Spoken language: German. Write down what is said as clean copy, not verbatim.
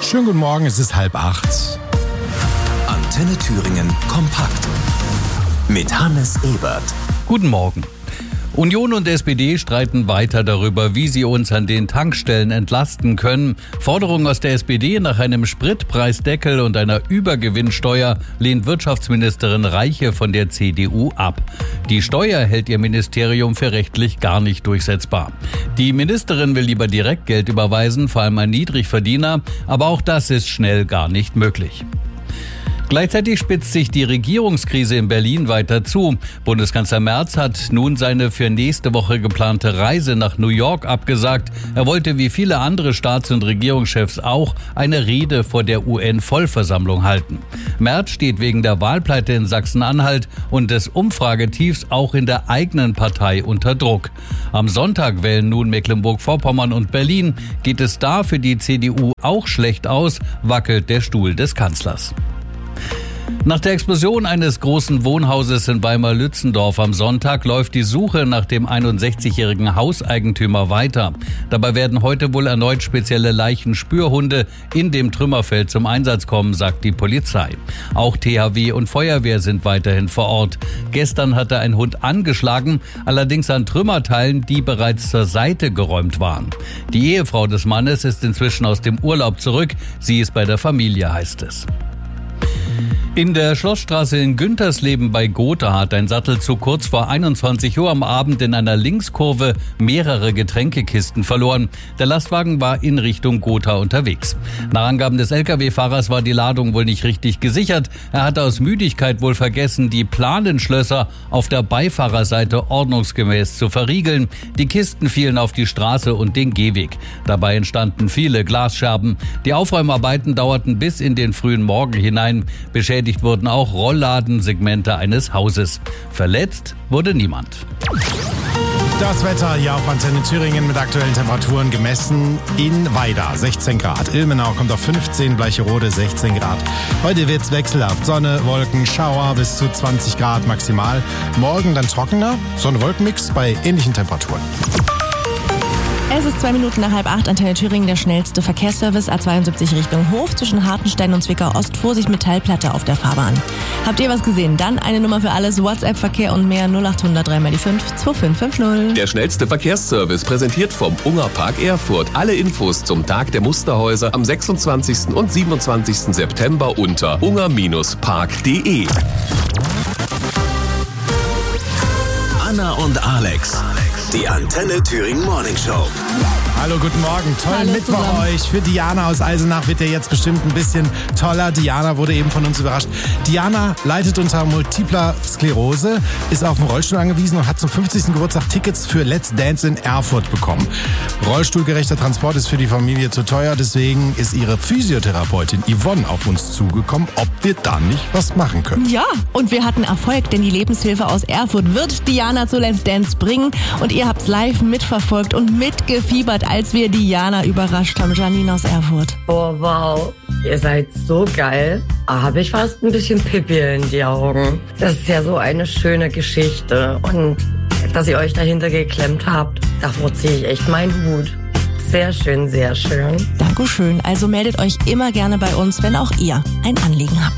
Schönen guten Morgen, es ist 7:30. Antenne Thüringen kompakt mit Hannes Ebert. Guten Morgen. Union und SPD streiten weiter darüber, wie sie uns an den Tankstellen entlasten können. Forderungen aus der SPD nach einem Spritpreisdeckel und einer Übergewinnsteuer lehnt Wirtschaftsministerin Reiche von der CDU ab. Die Steuer hält ihr Ministerium für rechtlich gar nicht durchsetzbar. Die Ministerin will lieber Direktgeld überweisen, vor allem an Niedrigverdiener, aber auch das ist schnell gar nicht möglich. Gleichzeitig spitzt sich die Regierungskrise in Berlin weiter zu. Bundeskanzler Merz hat nun seine für nächste Woche geplante Reise nach New York abgesagt. Er wollte wie viele andere Staats- und Regierungschefs auch eine Rede vor der UN-Vollversammlung halten. Merz steht wegen der Wahlpleite in Sachsen-Anhalt und des Umfragetiefs auch in der eigenen Partei unter Druck. Am Sonntag wählen nun Mecklenburg-Vorpommern und Berlin. Geht es da für die CDU auch schlecht aus, wackelt der Stuhl des Kanzlers. Nach der Explosion eines großen Wohnhauses in Weimar-Lützendorf am Sonntag läuft die Suche nach dem 61-jährigen Hauseigentümer weiter. Dabei werden heute wohl erneut spezielle Leichenspürhunde in dem Trümmerfeld zum Einsatz kommen, sagt die Polizei. Auch THW und Feuerwehr sind weiterhin vor Ort. Gestern hatte ein Hund angeschlagen, allerdings an Trümmerteilen, die bereits zur Seite geräumt waren. Die Ehefrau des Mannes ist inzwischen aus dem Urlaub zurück. Sie ist bei der Familie, heißt es. In der Schlossstraße in Güntersleben bei Gotha hat ein Sattelzug kurz vor 21 Uhr am Abend in einer Linkskurve mehrere Getränkekisten verloren. Der Lastwagen war in Richtung Gotha unterwegs. Nach Angaben des Lkw-Fahrers war die Ladung wohl nicht richtig gesichert. Er hatte aus Müdigkeit wohl vergessen, die Planenschlösser auf der Beifahrerseite ordnungsgemäß zu verriegeln. Die Kisten fielen auf die Straße und den Gehweg. Dabei entstanden viele Glasscherben. Die Aufräumarbeiten dauerten bis in den frühen Morgen hinein. Beschädigt wurden auch Rolladensegmente eines Hauses. Verletzt wurde niemand. Das Wetter hier auf Antenne Thüringen mit aktuellen Temperaturen gemessen in Weida 16 Grad. Ilmenau kommt auf 15, Bleicherode 16 Grad. Heute wird's wechselhaft. Sonne, Wolken, Schauer bis zu 20 Grad maximal. Morgen dann trockener, Sonne-Wolken-Mix bei ähnlichen Temperaturen. Es ist 2 Minuten nach 7:30, Antenne Thüringen, der schnellste Verkehrsservice A72 Richtung Hof zwischen Hartenstein und Zwickau Ost. Vorsicht, Metallplatte auf der Fahrbahn. Habt ihr was gesehen? Dann eine Nummer für alles, WhatsApp-Verkehr und mehr 0800 3x5 2550. Der schnellste Verkehrsservice präsentiert vom Ungerpark Erfurt. Alle Infos zum Tag der Musterhäuser am 26. und 27. September unter unger-park.de. Anna und Alex. Die Antenne Thüringen Morning Show. Hallo, guten Morgen. Tollen Mittwoch zusammen. euch. Für Diana aus Eisenach wird der jetzt bestimmt ein bisschen toller. Diana wurde eben von uns überrascht. Diana leidet unter multipler Sklerose, ist auf den Rollstuhl angewiesen und hat zum 50. Geburtstag Tickets für Let's Dance in Erfurt bekommen. Rollstuhlgerechter Transport ist für die Familie zu teuer, deswegen ist ihre Physiotherapeutin Yvonne auf uns zugekommen, ob wir da nicht was machen können. Ja, und wir hatten Erfolg, denn die Lebenshilfe aus Erfurt wird Diana zu Let's Dance bringen. Und ihr habt's live mitverfolgt und mitgefiebert, als wir Diana überrascht haben. Janine aus Erfurt. Oh, wow. Ihr seid so geil. Habe ich fast ein bisschen Pipi in die Augen. Das ist ja so eine schöne Geschichte. Und dass ihr euch dahinter geklemmt habt, davor ziehe ich echt meinen Hut. Sehr schön, sehr schön. Dankeschön. Also meldet euch immer gerne bei uns, wenn auch ihr ein Anliegen habt.